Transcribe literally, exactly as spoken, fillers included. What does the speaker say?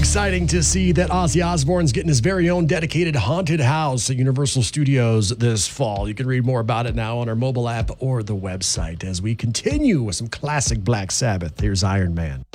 exciting to see that Ozzy Osbourne's getting his very own dedicated haunted house at Universal Studios this fall. You can read more about it now on our mobile app or the website as we continue with some classic Black Sabbath. Here's Iron Man.